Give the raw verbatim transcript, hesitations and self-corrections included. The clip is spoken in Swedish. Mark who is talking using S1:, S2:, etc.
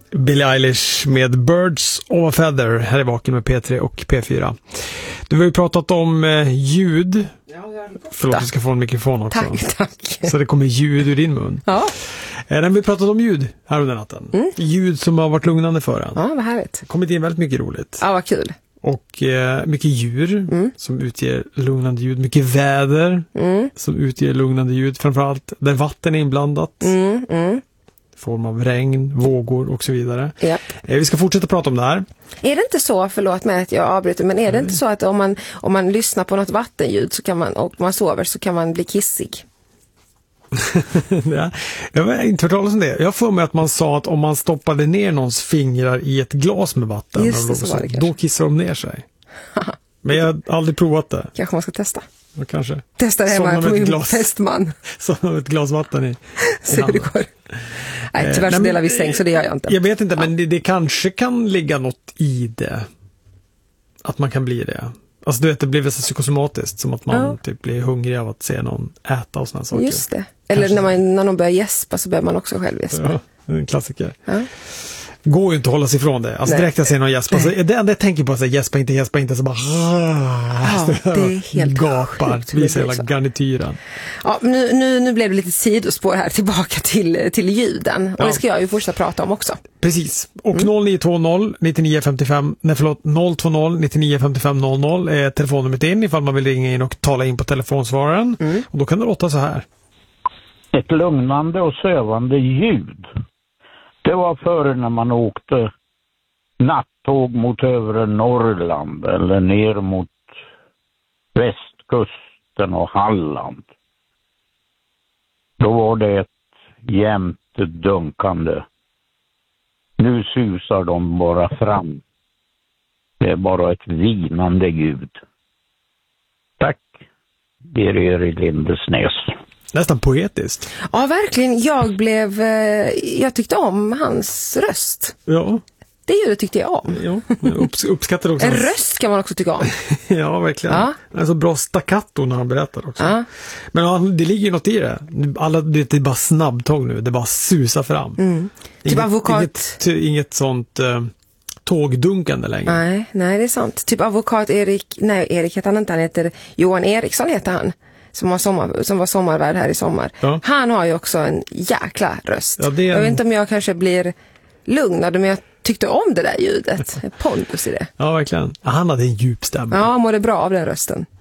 S1: Billie Eilish med Birds of a Feather. Här är Vaken med P tre och P fyra. Du har ju pratat om eh, ljud. Förlåt, jag ska få en mikrofon också.
S2: Tack, tack.
S1: Så det kommer ljud ur din mun.
S2: Ja.
S1: Eh, när vi pratat om ljud här under natten. Mm. Ljud som har varit lugnande för en.
S2: Ja, vad härligt.
S1: Det har kommit in väldigt mycket roligt.
S2: Ja, vad kul.
S1: Och eh, mycket djur mm. som utger lugnande ljud. Mycket väder mm. som utger lugnande ljud. Framförallt där vatten är inblandat. Mm, mm. Form av regn, vågor och så vidare. Yep. Eh, vi ska fortsätta prata om det här.
S2: Är det inte så, förlåt mig att jag avbryter, men är det Nej. inte så att om man, om man lyssnar på något vattenljud så kan man, och man sover så kan man bli kissig?
S1: Ja, jag har inte hört talas om det. Jag får mig att man sa att om man stoppade ner någons fingrar i ett glas med vatten,
S2: Just det, så var det
S1: då kissar de ner sig. Men jag har aldrig provat det.
S2: Kanske man ska testa.
S1: Ja, kanske.
S2: Testa det hemma på min testman.
S1: Som ett glas vatten i, i
S2: Se hur det går. Nej, tyvärr så delar vi säng, så det gör jag inte.
S1: Jag vet inte, ja. men det, det kanske kan ligga något i det. Att man kan bli det. Alltså du vet, det blir väl så psykosomatiskt, som att man ja. typ blir hungrig av att se någon äta och sådana saker.
S2: Just det. Eller kanske. när, man, när någon börjar gäspa så börjar man också själv gäspa.
S1: Ja, det är en klassiker. Ja. Går ju inte att hålla sig ifrån det. Alltså Nej. direkt jag ser någon gäspa. Så det enda jag tänker på är att gäspa inte, gäspa inte. Så bara
S2: ja, det är helt
S1: gapar. Visar hela garnityren.
S2: Ja, nu, nu, nu blev det lite sidospår här tillbaka till, till ljuden. Och ja. det ska jag ju fortsätta prata om också.
S1: Precis. Och mm. noll nio två noll nio nio fem fem, nej förlåt, noll två noll nio nio fem fem noll noll är telefonnumret in ifall man vill ringa in och tala in på telefonsvararen. Mm. Och då kan det låta så här.
S3: Ett lugnande och sövande ljud. Det var före när man åkte nattåg mot övre Norrland eller ner mot västkusten och Halland. Då var det ett jämnt dunkande. Nu susar de bara fram. Det är bara ett vinande ljud. Tack, Birger i Lindesnäs.
S1: Nästan poetiskt.
S2: Ja, verkligen. Jag blev... Jag tyckte om hans röst.
S1: Ja.
S2: Det ljudet tyckte jag om.
S1: Ja, upps, uppskattar också.
S2: En röst kan man också tycka om.
S1: Ja, verkligen. Ja. Alltså bra staccato när han berättar också. Ja. Men ja, det ligger ju något i det. Alla, det är bara snabbtåg nu. Det bara susar fram. Mm.
S2: Typ
S1: inget,
S2: avokat...
S1: Inget, inget sånt... Uh, tågdunkande längre.
S2: Nej, nej, det är sant. Typ advokat Erik... Nej, Erik heter han inte. Han heter Johan Eriksson heter han. Som var, sommar, som var sommarvärd här i sommar. Ja. Han har ju också en jäkla röst. Ja, det är en... Jag vet inte om jag kanske blir lugnad, men jag tyckte om det där ljudet. Pondus i det.
S1: Ja, verkligen. Han hade en djup stämma.
S2: Ja, mådde bra av den rösten.